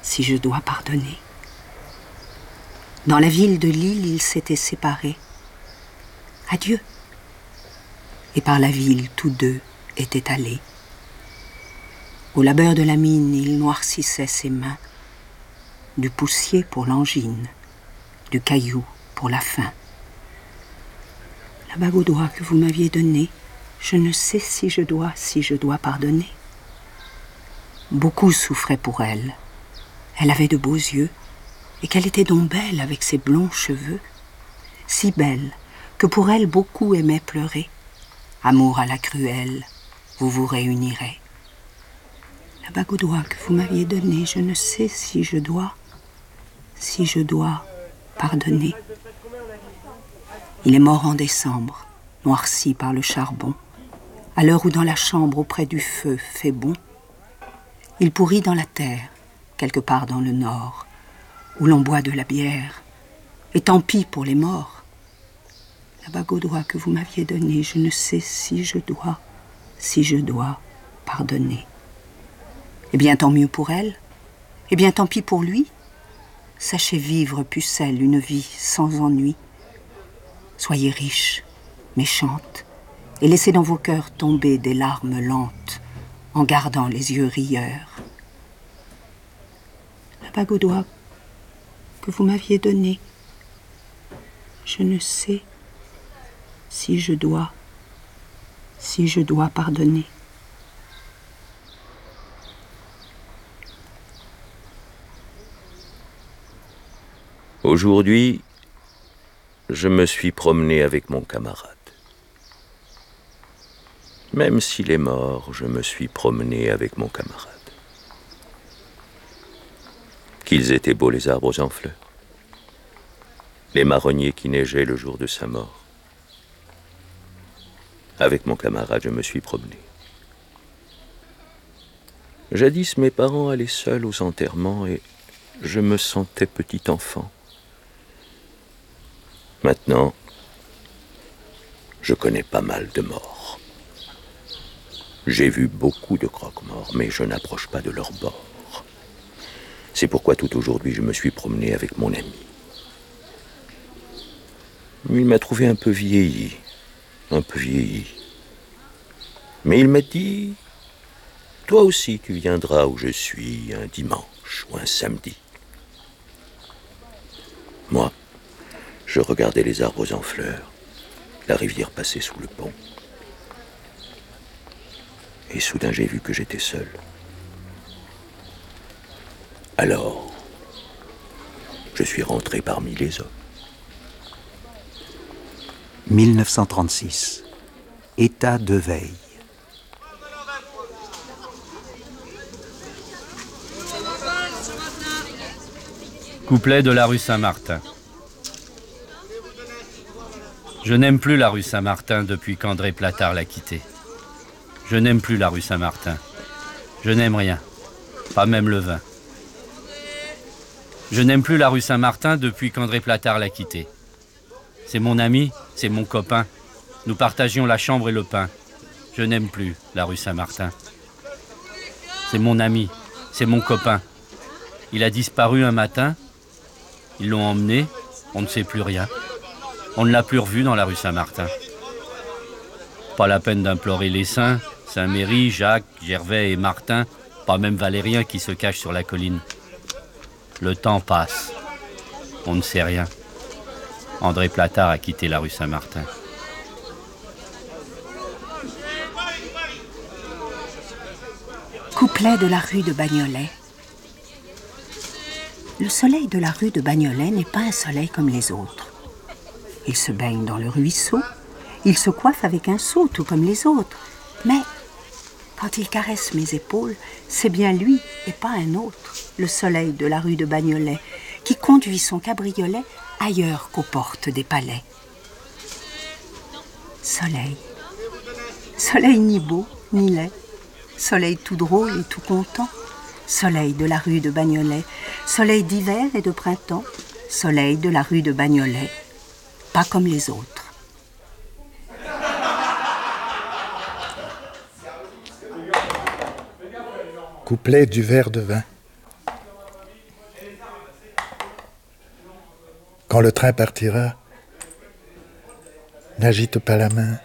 si je dois pardonner. Dans la ville de Lille, ils s'étaient séparés. Adieu. Et par la ville, tous deux étaient allés. Au labeur de la mine, il noircissait ses mains, du poussier pour l'angine, du caillou pour la faim. La bague au doigt que vous m'aviez donnée, je ne sais si je dois pardonner. Beaucoup souffraient pour elle. Elle avait de beaux yeux, et qu'elle était donc belle avec ses blonds cheveux, si belle que pour elle beaucoup aimaient pleurer. Amour à la cruelle, vous vous réunirez. La bague au doigt que vous m'aviez donnée, je ne sais si je dois pardonner. Il est mort en décembre, noirci par le charbon, à l'heure où dans la chambre auprès du feu fait bon. Il pourrit dans la terre, quelque part dans le nord, où l'on boit de la bière, et tant pis pour les morts. La bague au doigt que vous m'aviez donnée, je ne sais si je dois pardonner. Eh bien, tant mieux pour elle, eh bien, tant pis pour lui. Sachez vivre, pucelle, une vie sans ennui. Soyez riche, méchante, et laissez dans vos cœurs tomber des larmes lentes, en gardant les yeux rieurs. La bague au doigt que vous m'aviez donnée, je ne sais si je dois pardonner. Aujourd'hui, je me suis promené avec mon camarade. Même s'il est mort, je me suis promené avec mon camarade. Qu'ils étaient beaux les arbres en fleurs, les marronniers qui neigeaient le jour de sa mort. Avec mon camarade, je me suis promené. Jadis, mes parents allaient seuls aux enterrements et je me sentais petit enfant. Maintenant, je connais pas mal de morts. J'ai vu beaucoup de croque-morts, mais je n'approche pas de leur bord. C'est pourquoi tout aujourd'hui, je me suis promené avec mon ami. Il m'a trouvé un peu vieilli. Mais il m'a dit, toi aussi tu viendras où je suis un dimanche ou un samedi. Moi, je regardais les arbres en fleurs, la rivière passait sous le pont. Et soudain j'ai vu que j'étais seul. Alors, je suis rentré parmi les hommes. 1936. État de veille. Couplet de la rue Saint-Martin. Je n'aime plus la rue Saint-Martin depuis qu'André Platard l'a quittée. Je n'aime plus la rue Saint-Martin. Je n'aime rien, pas même le vin. Je n'aime plus la rue Saint-Martin depuis qu'André Platard l'a quittée. C'est mon ami, c'est mon copain. Nous partagions la chambre et le pain. Je n'aime plus la rue Saint-Martin. C'est mon ami, c'est mon copain. Il a disparu un matin. Ils l'ont emmené, on ne sait plus rien. On ne l'a plus revu dans la rue Saint-Martin. Pas la peine d'implorer les saints, Saint-Méry, Jacques, Gervais et Martin, pas même Valérien qui se cache sur la colline. Le temps passe. On ne sait rien. André Platard a quitté la rue Saint-Martin. Couplet de la rue de Bagnolet. Le soleil de la rue de Bagnolet n'est pas un soleil comme les autres. Il se baigne dans le ruisseau, il se coiffe avec un seau, tout comme les autres. Mais quand il caresse mes épaules, c'est bien lui et pas un autre, le soleil de la rue de Bagnolet, qui conduit son cabriolet ailleurs qu'aux portes des palais. Soleil. Soleil ni beau, ni laid. Soleil tout drôle et tout content. Soleil de la rue de Bagnolet. Soleil d'hiver et de printemps. Soleil de la rue de Bagnolet. Pas comme les autres. Couplet du verre de vin. Quand le train partira, n'agite pas la main,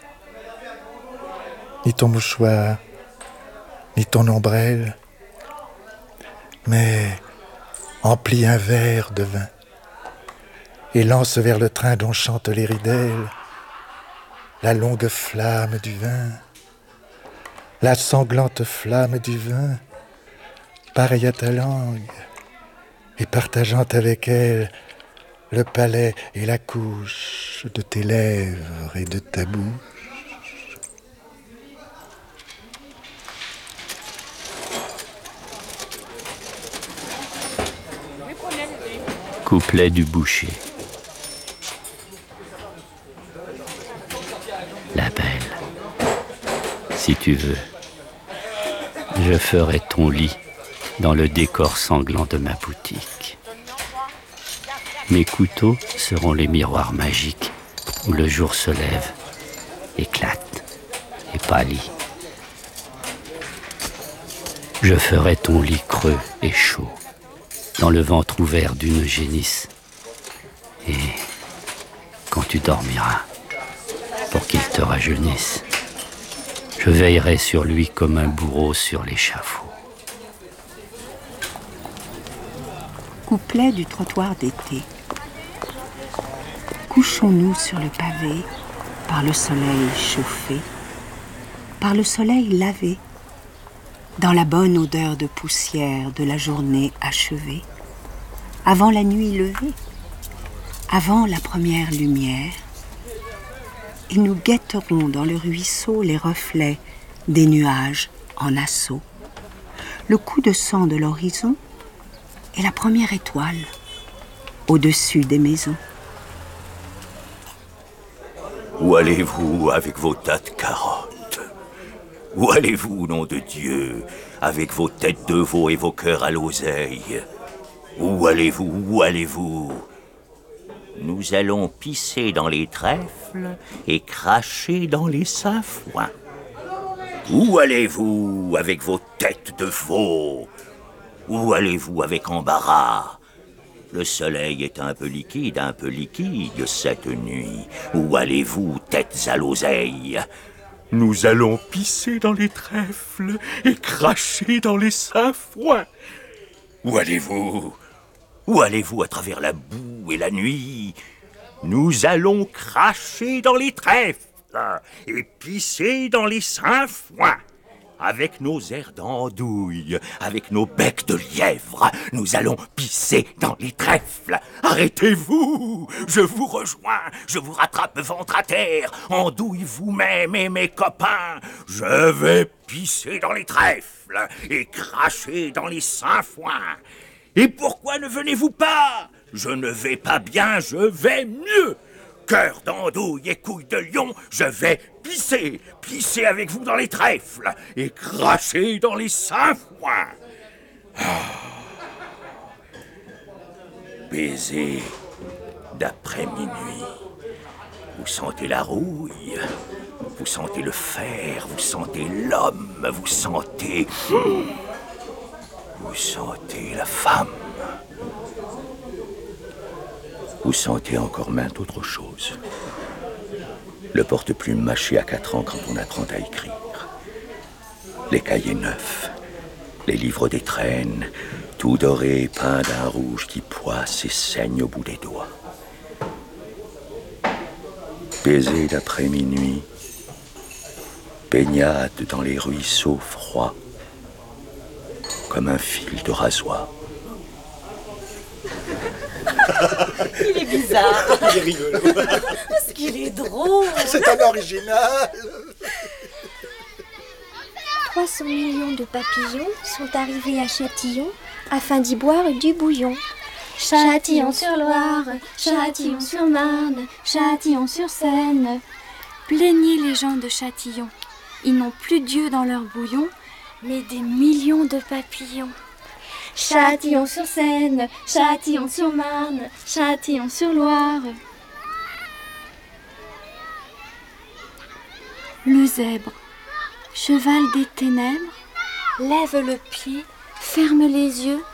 ni ton mouchoir, ni ton ombrelle, mais emplis un verre de vin et lance vers le train dont chantent les ridelles la longue flamme du vin, la sanglante flamme du vin, pareille à ta langue, et partageant avec elle le palais et la couche de tes lèvres et de ta bouche. Couplet du boucher. La belle, si tu veux, je ferai ton lit dans le décor sanglant de ma boutique. Mes couteaux seront les miroirs magiques où le jour se lève, éclate et pâlit. Je ferai ton lit creux et chaud dans le ventre ouvert d'une génisse. Et quand tu dormiras, pour qu'il te rajeunisse, je veillerai sur lui comme un bourreau sur l'échafaud. Couplet du trottoir d'été. Couchons-nous sur le pavé, par le soleil chauffé, par le soleil lavé, dans la bonne odeur de poussière de la journée achevée, avant la nuit levée, avant la première lumière, et nous guetterons dans le ruisseau les reflets des nuages en assaut, le coup de sang de l'horizon et la première étoile au-dessus des maisons. Où allez-vous avec vos tas de carottes? Où allez-vous, nom de Dieu, avec vos têtes de veau et vos cœurs à l'oseille? Où allez-vous? Où allez-vous? Nous allons pisser dans les trèfles et cracher dans les sainfoins. Où allez-vous avec vos têtes de veau? Où allez-vous avec embarras? Le soleil est un peu liquide cette nuit. Où allez-vous, têtes à l'oseille? Nous allons pisser dans les trèfles et cracher dans les sainfoins. Où allez-vous? Où allez-vous à travers la boue et la nuit? Nous allons cracher dans les trèfles et pisser dans les sainfoins. Avec nos airs d'andouille, avec nos becs de lièvre, nous allons pisser dans les trèfles. Arrêtez-vous, je vous rejoins, je vous rattrape ventre à terre. Andouille vous-même et mes copains. Je vais pisser dans les trèfles et cracher dans les sainfoins. Et pourquoi ne venez-vous pas? Je ne vais pas bien, je vais mieux. Cœur d'andouille et couilles de lion, je vais pisser avec vous dans les trèfles et cracher dans les sainfoins. Baiser d'après minuit. Vous sentez la rouille, vous sentez le fer, vous sentez l'homme, vous sentez la femme. Vous sentez encore maintes autres choses. Le porte-plume mâché à 4 ans quand on apprend à écrire. Les cahiers neufs, les livres d'étrennes, tout doré, peint d'un rouge qui poisse et saigne au bout des doigts. Baiser d'après minuit, baignade dans les ruisseaux froids, comme un fil de rasoir. Il est bizarre. Il est rigolo. Parce qu'il est drôle. C'est un original. 300 millions de papillons sont arrivés à Châtillon afin d'y boire du bouillon. Châtillon-sur-Loire, Châtillon-sur-Marne, Châtillon-sur-Seine. Plaignez les gens de Châtillon. Ils n'ont plus Dieu dans leur bouillon, mais des millions de papillons. Châtillon-sur-Seine, Châtillon-sur-Marne, Châtillon-sur-Loire. Le zèbre, cheval des ténèbres, lève le pied, ferme les yeux